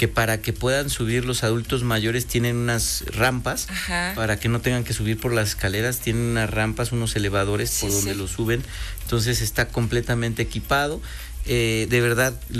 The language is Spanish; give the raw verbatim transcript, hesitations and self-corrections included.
que para que puedan subir los adultos mayores tienen unas rampas. Ajá. Para que no tengan que subir por las escaleras, tienen unas rampas, unos elevadores sí, por donde sí. lo suben, entonces está completamente equipado, eh, de verdad